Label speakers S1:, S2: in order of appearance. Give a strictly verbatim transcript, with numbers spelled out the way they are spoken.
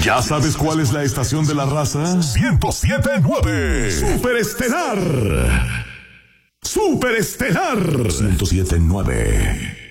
S1: ¿Ya sabes cuál es la estación de la raza? ciento siete punto nueve. Superestelar. Superestelar. ciento siete punto nueve.